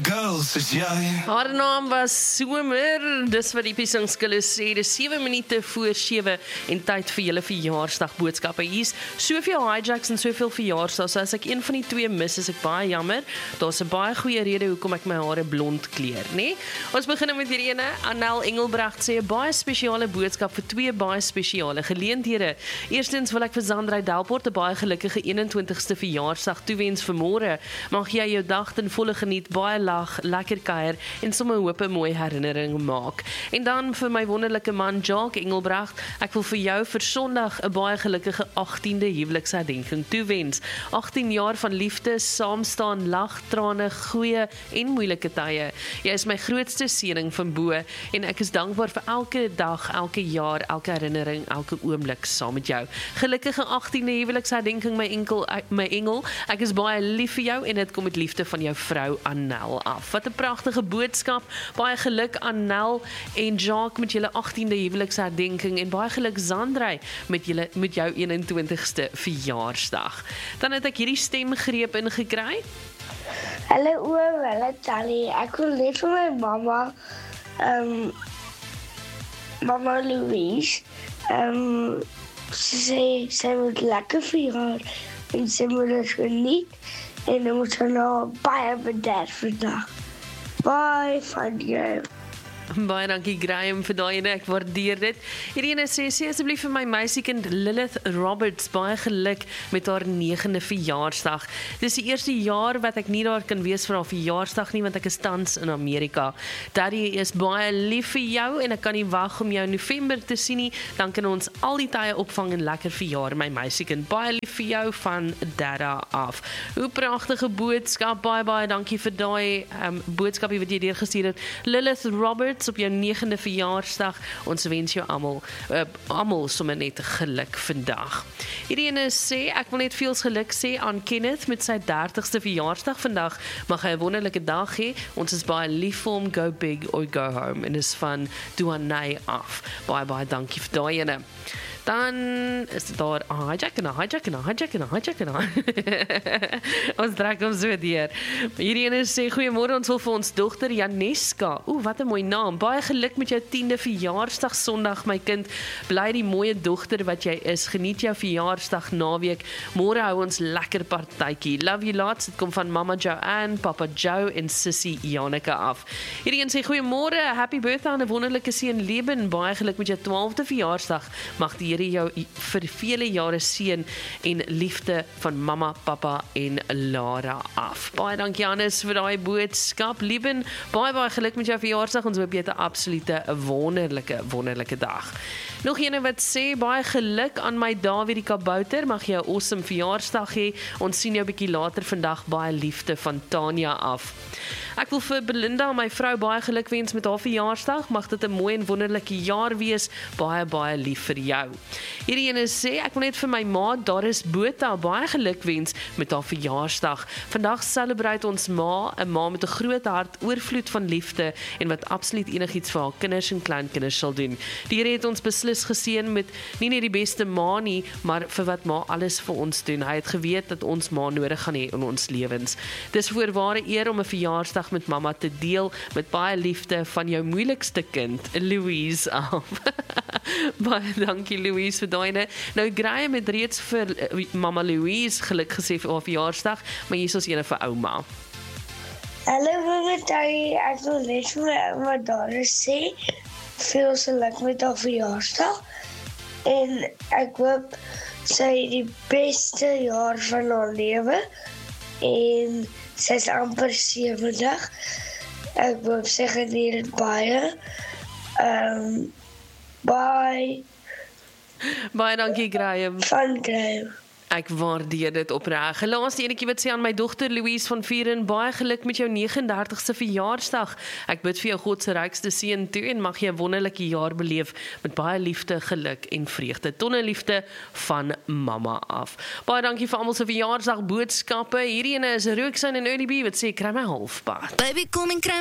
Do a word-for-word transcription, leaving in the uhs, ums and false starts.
girl soos jy. Haar naam was Somer, dis wat die piesangskille sê, dis sewe minute voor sewe en tyd vir julle verjaarsdag boodskappe. Hier's soveel hijacks en soveel verjaarsdae, so as ek een van die twee mis, is ek baie jammer. Daar's 'n baie goeie rede hoekom ek my hare blond kleur, né? Ons begin met hierdie ene. Anel Engelbrecht sê 'n baie spesiale boodskap vir twee baie spesiale geleenthede. Eerstens wil ek vir Zandrey Delport 'n baie gelukkige eenentwintigste verjaarsdag toewens vir môre. Mag jy jou dag ten volle geniet, baie lag, lekker kuier en sommer hoop 'n mooi herinnering maak. En dan vir my wonderlike man Jacques Engelbrecht, ek wil vir jou vir Sondag 'n baie gelukkige agtiende huweliksherdenking toewens. agttien jaar van liefde, saamstaan, lag, trane, goeie en moeilike tye. Jy is my grootste seëning van bo en ek is dankbaar vir elke dag, elke jaar, elke herinnering, elke oomblik saam met jou. Gelukkige agtiende huweliksherdenking my enkel my engel. Ek is baie lief vir jou en dit kom met liefde van jou vrou Anel af. Wat 'n pragtige boodskap. Baie geluk Anel en Jacques met julle agtiende huweliksherdenking en baie geluk Zandrey met julle met jou eenentwintigste verjaarsdag. Dan het ek hierdie stemgreep ingekry. Hallo oom, hallo Tannie. Ek wil net vir my mamma, um, mamma Louise, um, sy sê sy moet lekker verjaar en sy moet dit geniet en dan moet sy nou baie bederf vandag. Bye van jou. Baie dankie Graham vir daai ene, ek waardeer dit. Hierdie ene sê, sê asseblief vir my meisiekind Lilith Roberts, baie geluk met haar negende verjaarsdag. Dis die eerste jaar wat ek nie daar kan wees vir haar verjaarsdag nie, want ek is tans in Amerika. Daddy is baie lief vir jou en ek kan nie wag om jou in November te sien nie, dan kan ons al die tye opvang en lekker verjaar, my meisiekind. Baie lief vir jou van Dada af. Hoe pragtige boodskap, baie baie dankie vir daai um, boodskapie wat jy deurgestuur het. Lilith Roberts op jou negende verjaarsdag. Ons wens jou almal uh, almal sommer net geluk vandag. Hierdie ene sê ek wil net veel geluk sê aan Kenneth met sy dertigste verjaarsdag vandag. Mag hy 'n wonderlike dag hê. Ons is baie lief vir hom. Go big or go home. En is van Duanay af. Baie baie dankie vir daai ene. Dan is daar 'n hijack en 'n hijack en 'n hijack en 'n hijack en 'n ons trek hom so deur. Hierdie ene sê goeiemôre, ons wil vir ons dogter Janeska. Oeh, wat 'n mooi naam. Baie geluk met jou tiende verjaarsdag Sondag my kind. Bly die mooi dogter wat jy is. Geniet jou verjaarsdag naweek. Môre hou ons lekker partytjie. Love you lots. Dit kom van Mama Joanne, Papa Joe en Sissy Janeka af. Hierdie een sê goeiemôre, happy birthday aan 'n wonderlike seun Leben. Baie geluk met jou twaalfde verjaarsdag. Mag die Here jou vir vele jare seën en liefde van mamma, pappa en Lara af. Baie dankie Hannes vir daai boodskap. Lieben, baie baie geluk met jou verjaarsdag. Ons hoop jy het 'n absolute wonderlike wonderlike dag. Nog eene wat sê baie geluk aan my Dawie die kabouter. Mag jy 'n awesome verjaarsdag hê. Ons sien jou bietjie later vandag. Baie liefde van Tanya af. Ek wil vir Belinda, my vrou, baie geluk wens met haar verjaarsdag. Mag dit 'n mooi en wonderlike jaar wees. Baie baie lief vir jou. Hierdie ene sê ek wil net vir my ma Doris Botha baie geluk wens met haar verjaarsdag. Vandag celebrate ons ma, 'n ma met 'n groot hart, oorvloed van liefde en wat absoluut enigiets vir haar kinders en kleinkinders sal doen. Die Here het ons beslis geseën met nie net die beste ma nie, maar vir wat ma alles vir ons doen. Hy het geweet dat ons ma nodig gaan hê in ons lewens. Dis voorware eer om 'n verjaarsdag met mamma te deel met baie liefde van jou moeilikste kind, Louise af. Baie dankie Louise vir daai. Nou Graham het reeds vir uh, mamma Louise geluk gesê vir haar verjaarsdag, maar hier is ons ene vir ouma. Hallo mamma Tannie, ek wil net vir my ouma Doris sê veel geluk met haar verjaarsdag en ek hoop sy die beste jaar van haar lewe en sy is amper sewentig. Ek hoop sy geniet dit baie. Um, bye. Baie dankie Graham. Van Graham. Ek waardeer dit opreg. Gelaas die enetjie wat sê aan my dogter Louise van Vieren, baie geluk met jou negentig en dertigste verjaarsdag. Ek bid vir jou God se rykste seën toe en mag jy 'n wonderlike jaar beleef met baie liefde, geluk en vreugde. Tonne liefde van mamma af. Baie dankie vir almal se verjaarsdag boodskappe. Hierdie ene is Roxanne en Early B wat sê kry my halfpad. Baby, kom en kry